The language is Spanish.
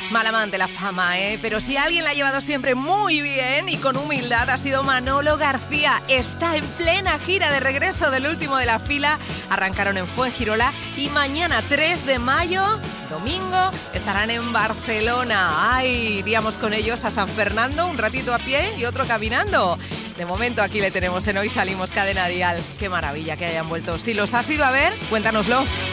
Mal amante la fama, ¿eh? Pero si alguien la ha llevado siempre muy bien y con humildad ha sido Manolo García. Está en plena gira de regreso del último de la fila. Arrancaron en Fuengirola y mañana 3 de mayo, domingo, estarán en Barcelona. ¡Ay! Iríamos con ellos a San Fernando, un ratito a pie y otro caminando. De momento aquí le tenemos en Hoy Salimos Cadena Dial. ¡Qué maravilla que hayan vuelto! Si los has ido a ver, cuéntanoslo.